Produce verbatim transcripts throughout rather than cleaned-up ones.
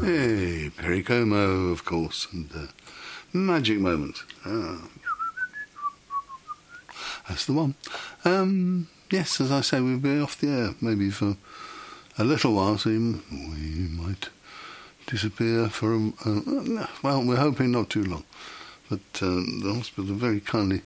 Hey, Perry Como, of course, and uh, Magic Moments. Ah. That's the one. Um, yes, as I say, we'll be off the air, maybe for a little while, so we might disappear for a... Uh, well, we're hoping not too long. But um, the hospital very kindly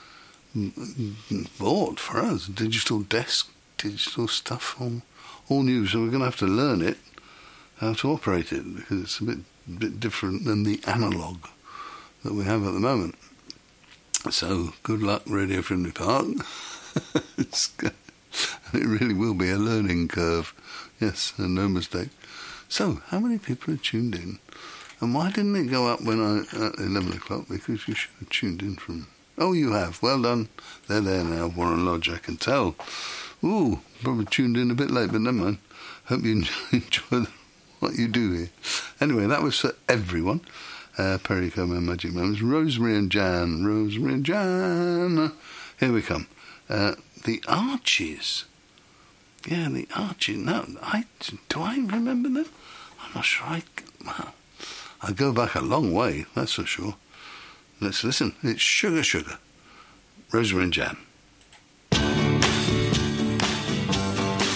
bought for us digital desk, digital stuff, all, all new, so we're going to have to learn it, how to operate it, because it's a bit bit different than the analogue that we have at the moment. So, good luck, Radio Frimley Park. It's, it really will be a learning curve. Yes, and no mistake. So, how many people are tuned in? And why didn't it go up when I at eleven o'clock? Because you should have tuned in from... Oh, you have. Well done. They're there now, Warren Lodge, I can tell. Ooh, probably tuned in a bit late, but never mind. Hope you enjoy what you do here. Anyway, that was for everyone. Uh, Perry Como, Magic Moments. Rosemary and Jan. Rosemary and Jan. Here we come. Uh, the Archies. Yeah, the Archies. No, I, do I remember them? I'm not sure. I, well, I go back a long way, that's for sure. Let's listen. It's Sugar Sugar. Rosemary and Jan.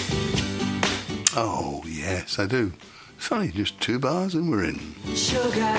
Oh, yes, I do. It's only just two bars and we're in. Sugar,